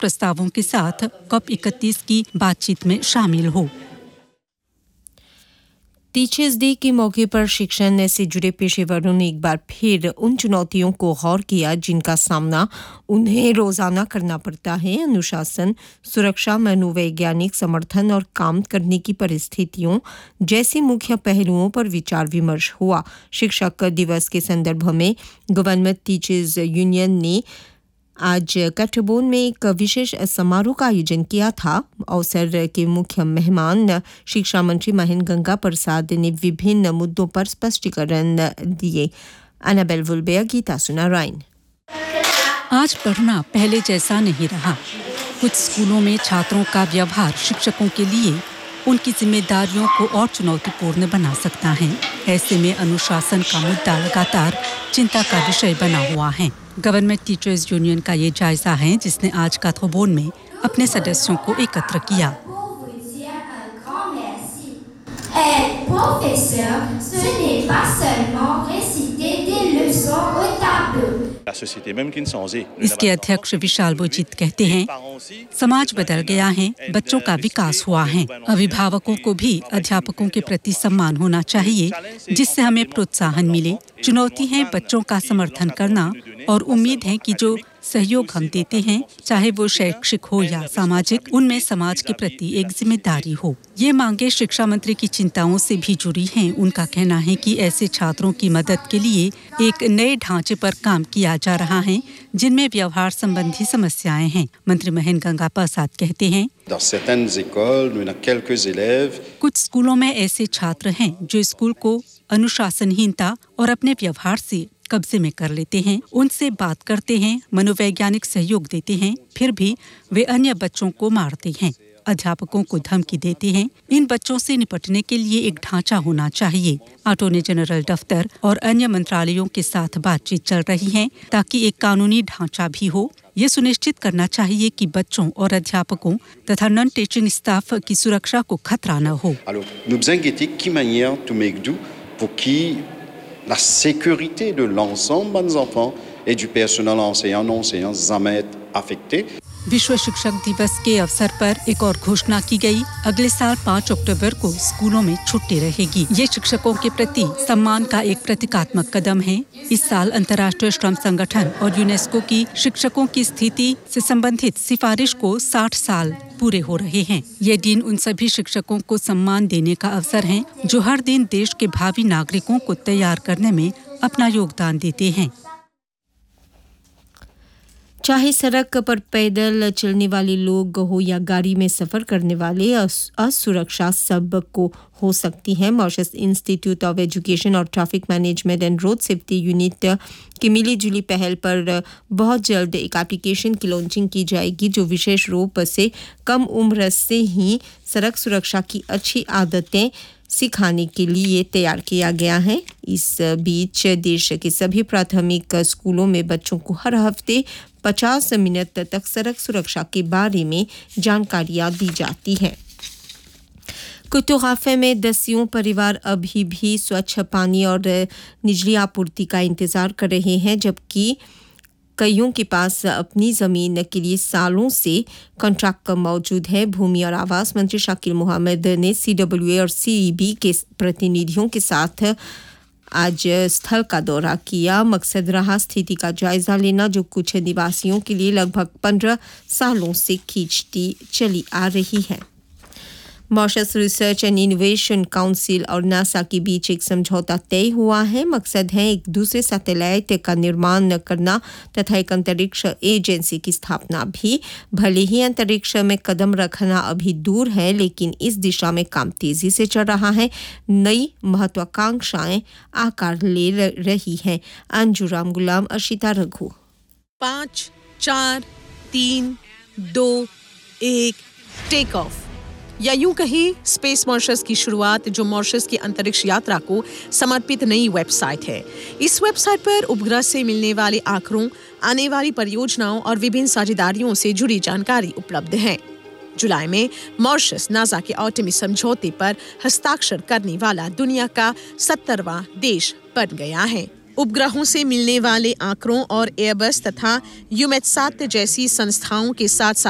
प्रस्तावों के साथ COP21 की बातचीत में शामिल हो। टीचर्स डे के मौके पर शिक्षण से जुड़े पेशेवरों ने एक बार फिर उन चुनौतियों को गौर किया जिनका सामना उन्हें रोजाना करना पड़ता है। अनुशासन, सुरक्षा, मनोवैज्ञानिक समर्थन और काम करने की परिस्थितियों जैसे मुख्य पहलुओं पर विचार विमर्श हुआ। शिक्षक दिवस के संदर्भ में गवर्नमेंट टीचर्स यूनियन ने आज कैटबोन में एक विशेष समारोह का आयोजन किया था। अवसर के मुख्य मेहमान शिक्षा मंत्री महेंद्र गंगा प्रसाद ने विभिन्न मुद्दों पर स्पष्टीकरण दिए। एनाबेल वुलबेयर गीता सुना राइन। आज पढ़ना पहले जैसा नहीं रहा। कुछ स्कूलों में छात्रों का व्यवहार शिक्षकों के लिए उनकी जिम्मेदारियों को और चुनौतीपूर्ण बना सकता है। ऐसे में अनुशासन का मुद्दा लगातार चिंता का विषय बना हुआ है। गवर्नमेंट टीचर्स यूनियन का ये जायजा है जिसने आज कैटबोन में अपने सदस्यों को एकत्र किया। इसके अध्यक्ष विशाल बोजित कहते हैं, समाज बदल गया है, बच्चों का विकास हुआ है। अभिभावकों को भी अध्यापकों के प्रति सम्मान होना चाहिए जिससे हमें प्रोत्साहन मिले। चुनौती है बच्चों का समर्थन करना और उम्मीद है कि जो सहयोग हम देते हैं, चाहे वो शैक्षिक हो या सामाजिक, उनमें समाज के प्रति एक जिम्मेदारी हो। ये मांगे शिक्षा मंत्री की चिंताओं से भी जुड़ी हैं। उनका कहना है कि ऐसे छात्रों की मदद के लिए एक नए ढांचे पर काम किया जा रहा है जिनमें व्यवहार संबंधी समस्याएं हैं। मंत्री महेंद्र गंगा प्रसाद कहते हैं, कुछ स्कूलों में ऐसे छात्र हैं जो स्कूल को अनुशासनहीनता और अपने व्यवहार से कब्जे में कर लेते हैं। उनसे बात करते हैं, मनोवैज्ञानिक सहयोग देते हैं, फिर भी वे अन्य बच्चों को मारते हैं, अध्यापकों को धमकी देते हैं। इन बच्चों से निपटने के लिए एक ढांचा होना चाहिए। अटॉर्नी जनरल दफ्तर और अन्य मंत्रालयों के साथ बातचीत चल रही है ताकि एक कानूनी ढांचा भी हो। ये सुनिश्चित करना चाहिए कि बच्चों और अध्यापकों तथा नॉन टीचिंग स्टाफ की सुरक्षा को खतरा न हो। La sécurité de l'ensemble des enfants et du personnel enseignant, non enseignant, jamais être affecté. विश्व शिक्षक दिवस के अवसर पर एक और घोषणा की गई। अगले साल 5 अक्टूबर को स्कूलों में छुट्टी रहेगी। ये शिक्षकों के प्रति सम्मान का एक प्रतीकात्मक कदम है। इस साल अंतर्राष्ट्रीय श्रम संगठन और यूनेस्को की शिक्षकों की स्थिति से संबंधित सिफारिश को 60 साल पूरे हो रहे हैं। ये दिन उन सभी शिक्षकों को सम्मान देने का अवसर है जो हर दिन देश के भावी नागरिकों को तैयार करने में अपना योगदान देते हैं। चाहे सड़क पर पैदल चलने वाले लोग हो या गाड़ी में सफर करने वाले, असुरक्षा सबको हो सकती है। मॉरिशस इंस्टीट्यूट ऑफ एजुकेशन और traffic management and road safety unit की मिली-जुली पहल पर बहुत जल्द एक एप्लीकेशन की लॉन्चिंग की जाएगी जो विशेष रूप से कम उम्र से ही सड़क सुरक्षा की अच्छी आदतें सिखाने के लिए तैयार किया गया है। इस बीच देश के सभी प्राथमिक स्कूलों में बच्चों को हर हफ्ते 50 मिनट तक सड़क सुरक्षा के बारे में जानकारियां दी जाती हैं। कुतुहाफे में 10 परिवार अभी भी स्वच्छ पानी और बिजली आपूर्ति का इंतजार कर रहे हैं, जबकि कईयों के पास अपनी जमीन के लिए सालों से कॉन्ट्रैक्ट मौजूद है। भूमि और आवास मंत्री शाकिर मोहम्मद ने CWA और CEB के प्रतिनिधियों के साथ आज स्थल का दौरा किया। मकसद रहा स्थिति का जायजा लेना जो कुछ निवासियों के लिए लगभग 15 सालों से खींचती चली आ रही है। Mauritius research and innovation council और नासा के बीच एक समझौता तय हुआ है। मकसद है एक दूसरे सैटेलाइट का निर्माण करना तथा एक अंतरिक्ष एजेंसी की स्थापना भी। भले ही अंतरिक्ष में कदम रखना अभी दूर है, लेकिन इस दिशा में काम तेजी से चल रहा है। नई महत्वाकांक्षाएं आकार ले रही हैं। अंजू राम गुलाम, अर्शिता रघु। 5, 4, 3, 2, 1 टेक ऑफ, या यूं कहीं स्पेस मॉरिशस की शुरुआत जो मॉरिशस की अंतरिक्ष यात्रा को समर्पित नई वेबसाइट है। इस वेबसाइट पर उपग्रह से मिलने वाले आंकड़ों, आने वाली परियोजनाओं और विभिन्न साझेदारियों से जुड़ी जानकारी उपलब्ध है। जुलाई में मॉरिशस नासा के आर्टेमिस समझौते पर हस्ताक्षर करने वाला दुनिया का 70वां देश बन गया है। उपग्रहों से मिलने वाले आंकड़ों और एयरबस तथा यूमेटसाट जैसी संस्थाओं के साथ